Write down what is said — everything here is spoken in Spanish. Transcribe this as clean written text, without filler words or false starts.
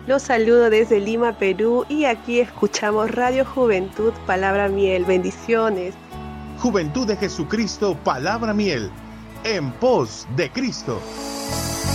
Los saludo desde Lima, Perú, y aquí escuchamos Radio Juventud, Palabra Miel. Bendiciones. Juventud de Jesucristo, Palabra Miel, en pos de Cristo.